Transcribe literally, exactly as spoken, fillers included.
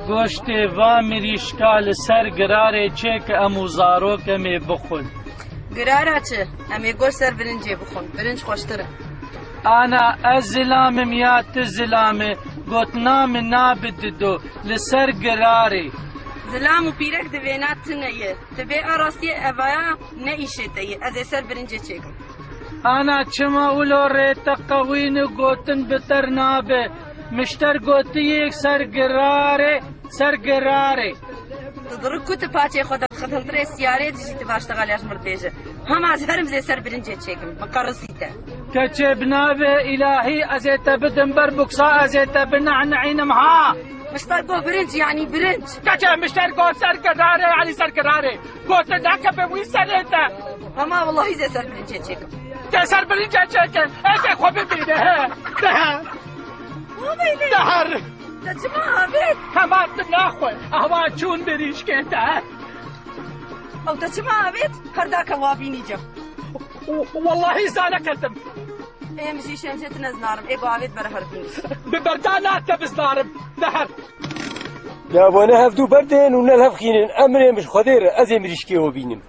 گۆشتێ وا مریشکا لەسەر گرارێ چێ کە ئەموو زارۆکەمێ بخۆن. گرارە چ؟ ئەمێ گۆشت سەر برنجێ بخۆن، برنج خۆشترە. ئانا ئەس زلامم یا تو زلامێ گوتنا من نابددۆ لەسەر گرارێ. زلام و پیرەک دەوێنات تنەیە، دەبێ ئاڕاستیە ئەڤایە نەئیشێتەیە، ئەزێ سەر برنجێ چێکم. ئانا چما ولۆ ڕێتە قەوین و گوتن بتەر نابێ، مشتەر گوتیەک سەر گرارێ سەر گرارێ. دڕک کوتە پاچێ خۆ دەخەتەنترێ سیارێ دژیتە باشتەغالیاش مردێژە. هەماز هەرم زێ سەر برنجێ چێکم، بەقەڕسیتە. کەچێ بنابێ ئیلاهی ئەزێتە بدم بەر بوکسا ئەزێتە بنەعنەعینم ها. مشتەر گۆ برنج یعنی برنج. کەچێ مشتەر گۆ سەر گرارێ یعنی سەر گرارێ. گۆتە داکە بێ وی سەرێتە. هەما وەڵڵاهی زێ سەر برنجێ چێکم. تێ سەر برنجێ چێکە ئێکێ خۆ ببینێ هێ. دەهە. دەهەر. دەچما ئابێت. هەماتم ناخۆی ئەوا چوون بریشکێتە. ئەو دەچما ئابێت هەرداکە وابینی جەم. واللهی زانە کردم. ئێمەشی شێنجێت نەزنارم ئێ باوێت بەرە هەربینی. ببەردا ناتە بزنارم. دەهەر. دابۆنە هەفتوو بەردێن و نەل هەفخینن ئەمرێ مش خۆدێرە ئەزێ مریشکێوە بینم.